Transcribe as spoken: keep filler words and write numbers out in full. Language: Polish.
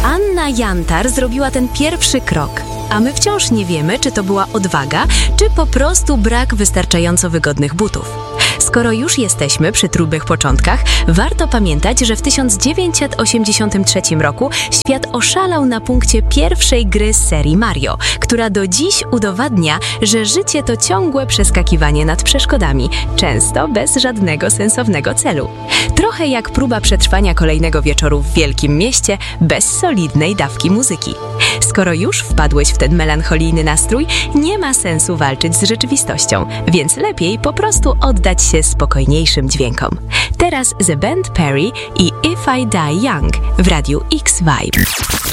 Anna Jantar zrobiła ten pierwszy krok, a my wciąż nie wiemy, czy to była odwaga, czy po prostu brak wystarczająco wygodnych butów. Skoro już jesteśmy przy trudnych początkach, warto pamiętać, że w tysiąc dziewięćset osiemdziesiątym trzecim roku świat oszalał na punkcie pierwszej gry z serii Mario, która do dziś udowadnia, że życie to ciągłe przeskakiwanie nad przeszkodami, często bez żadnego sensownego celu. Trochę jak próba przetrwania kolejnego wieczoru w wielkim mieście bez solidnej dawki muzyki. Skoro już wpadłeś w ten melancholijny nastrój, nie ma sensu walczyć z rzeczywistością, więc lepiej po prostu oddać się spokojniejszym dźwiękom. Teraz The Band Perry i If I Die Young w Radiu X Vibe.